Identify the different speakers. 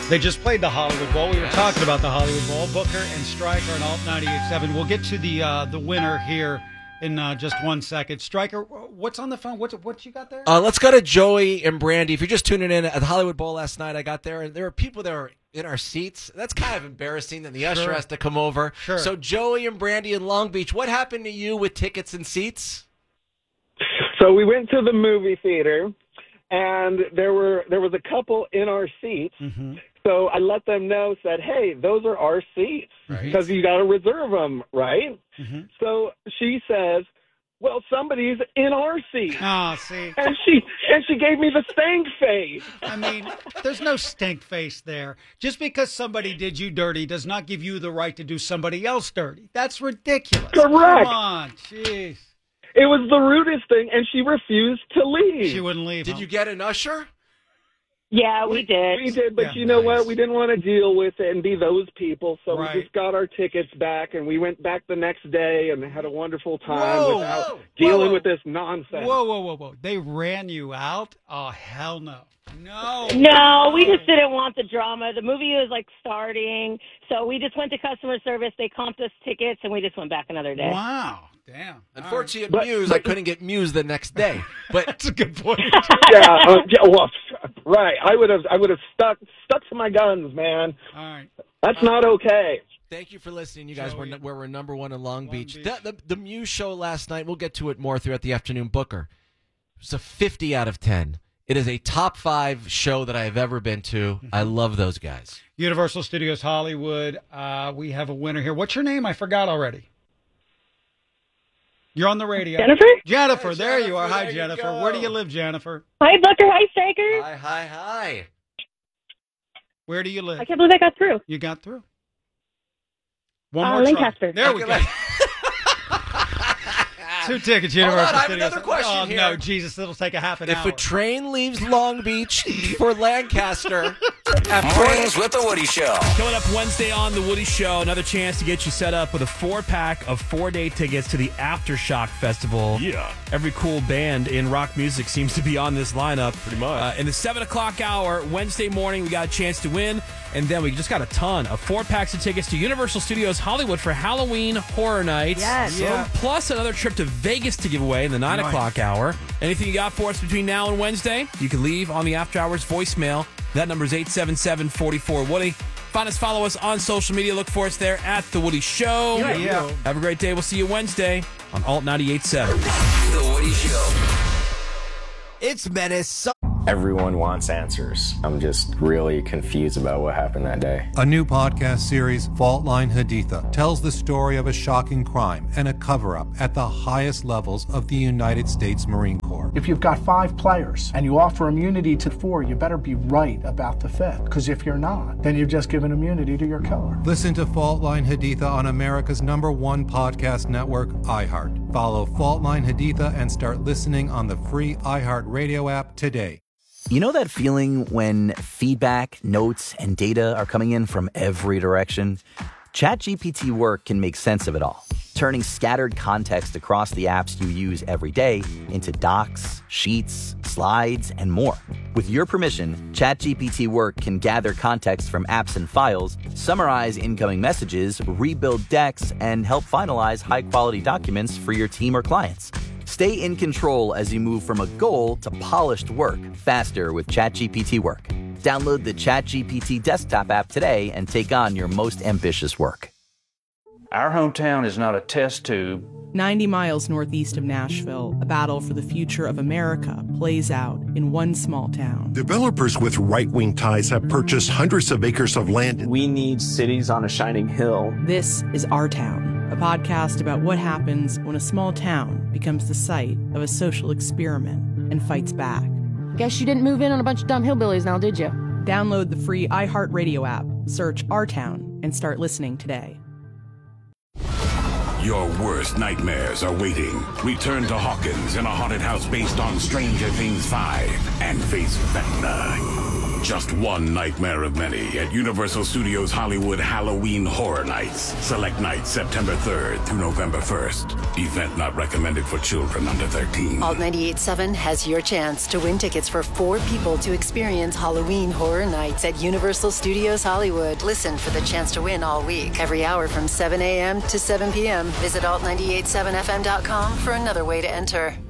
Speaker 1: They just played the Hollywood Bowl. We were talking about the Hollywood Bowl. Booker and Stryker on Alt 98.7. We'll get to the winner here in just 1 second. Stryker, what's on the phone? What you got there?
Speaker 2: Let's go to Joey and Brandy. If you're just tuning in at the Hollywood Bowl last night, I got there, and there were people that were in our seats. That's kind of embarrassing that the usher has to come over.
Speaker 1: Sure.
Speaker 2: So Joey and Brandy in Long Beach, what happened to you with tickets and seats?
Speaker 3: So we went to the movie theater, and there was a couple in our seats.
Speaker 1: Mm-hmm.
Speaker 3: So I let them know, said, hey, those are our seats because you got to reserve them, right?
Speaker 1: Mm-hmm.
Speaker 3: So she says, well, somebody's in our seat.
Speaker 1: Oh, see.
Speaker 3: And she gave me the stank face.
Speaker 1: I mean, there's no stink face there. Just because somebody did you dirty does not give you the right to do somebody else dirty. That's ridiculous.
Speaker 3: Correct.
Speaker 1: Come on, jeez.
Speaker 3: It was the rudest thing, and she refused to leave.
Speaker 1: She wouldn't leave.
Speaker 2: Did you get an usher?
Speaker 4: Yeah, we did.
Speaker 3: We did, but
Speaker 1: Yeah,
Speaker 3: you know
Speaker 1: nice.
Speaker 3: what? We didn't want to deal with it and be those people, so
Speaker 1: Right.
Speaker 3: we just got our tickets back, and we went back the next day and had a wonderful time
Speaker 1: Whoa.
Speaker 3: without
Speaker 1: Whoa.
Speaker 3: dealing
Speaker 1: Whoa.
Speaker 3: with this nonsense.
Speaker 1: Whoa. They ran you out? Oh, hell no.
Speaker 4: No, we just didn't want the drama. The movie was starting, so we just went to customer service. They comped us tickets, and we just went back another day.
Speaker 1: Wow. Damn.
Speaker 2: Unfortunately, at Muse, I couldn't get Muse the next day. But
Speaker 1: That's a good point.
Speaker 3: Well, right. I would have stuck to my guns, man.
Speaker 1: All right.
Speaker 3: That's not okay.
Speaker 2: thank you for listening, you guys.
Speaker 1: Joey.
Speaker 2: We're number one in Long Beach.
Speaker 1: Beach.
Speaker 2: The Muse show last night, we'll get to it more throughout the afternoon. Booker, it's a 50 out of 10. It is a top 5 show that I have ever been to. I love those guys.
Speaker 1: Universal Studios Hollywood. We have a winner here. What's your name? I forgot already. You're on the radio.
Speaker 4: Jennifer?
Speaker 1: Jennifer, there you are. Hi,
Speaker 2: there you
Speaker 1: Jennifer.
Speaker 2: go.
Speaker 1: Where do you live, Jennifer?
Speaker 4: Hi, Booker. Hi, Stryker.
Speaker 2: Hi.
Speaker 1: Where do you live?
Speaker 4: I can't believe I got through.
Speaker 1: You got through. One more
Speaker 4: Lancaster.
Speaker 1: try. There we go. 2 tickets, Universal
Speaker 2: Hold on, I have
Speaker 1: Studios.
Speaker 2: another question
Speaker 1: oh,
Speaker 2: here.
Speaker 1: no, Jesus, it'll take a half an
Speaker 2: If
Speaker 1: hour.
Speaker 2: a train leaves Long Beach for Lancaster,
Speaker 5: Mornings with the Woody Show.
Speaker 6: Coming up Wednesday on The Woody Show, another chance to get you set up with a 4-pack of 4-day tickets to the Aftershock Festival.
Speaker 7: Yeah.
Speaker 6: Every cool band in rock music seems to be on this lineup.
Speaker 7: Pretty much.
Speaker 6: In the 7 o'clock hour, Wednesday morning, we got a chance to win. And then we just got a ton of 4 packs of tickets to Universal Studios Hollywood for Halloween Horror Nights.
Speaker 4: Yes.
Speaker 1: Yeah.
Speaker 6: Plus another trip to Vegas to give away in the 9 o'clock hour. Anything you got for us between now and Wednesday, you can leave on the After Hours voicemail. That number is 877-44-WOODY. Find us, follow us on social media. Look for us there at The Woody Show.
Speaker 1: Yeah.
Speaker 6: Have a great day. We'll see you Wednesday on Alt 98.7.
Speaker 5: The Woody Show.
Speaker 2: it's Menace.
Speaker 8: Everyone wants answers. I'm just really confused about what happened that day.
Speaker 9: A new podcast series, Fault Line Haditha, tells the story of a shocking crime and a cover-up at the highest levels of the United States Marine Corps.
Speaker 10: If you've got 5 players and you offer immunity to 4, you better be right about the 5th. Because if you're not, then you've just given immunity to your killer.
Speaker 9: Listen to Fault Line Haditha on America's #1 podcast network, iHeart. Follow Fault Line Haditha and start listening on the free iHeart Radio app today.
Speaker 11: You know that feeling when feedback, notes, and data are coming in from every direction? ChatGPT Work can make sense of it all, turning scattered context across the apps you use every day into docs, sheets, slides, and more. With your permission, ChatGPT Work can gather context from apps and files, summarize incoming messages, rebuild decks, and help finalize high-quality documents for your team or clients. Stay in control as you move from a goal to polished work faster with ChatGPT Work. Download the ChatGPT desktop app today and take on your most ambitious work.
Speaker 12: Our hometown is not a test tube.
Speaker 13: 90 miles northeast of Nashville, a battle for the future of America plays out in one small town.
Speaker 14: Developers with right-wing ties have purchased hundreds of acres of land.
Speaker 15: We need cities on a shining hill.
Speaker 13: This is Our Town, a podcast about what happens when a small town becomes the site of a social experiment and fights back.
Speaker 16: Guess you didn't move in on a bunch of dumb hillbillies now, did you?
Speaker 13: Download the free iHeartRadio app, search Our Town, and start listening today.
Speaker 7: Your worst nightmares are waiting. Return to Hawkins in a haunted house based on Stranger Things 5 and face Vecna. Just one nightmare of many at Universal Studios Hollywood Halloween Horror Nights. Select nights September 3rd through November 1st. Event not recommended for children under 13.
Speaker 17: Alt 98.7 has your chance to win tickets for 4 people to experience Halloween Horror Nights at Universal Studios Hollywood. Listen for the chance to win all week, every hour from 7 a.m. to 7 p.m. Visit alt987fm.com for another way to enter.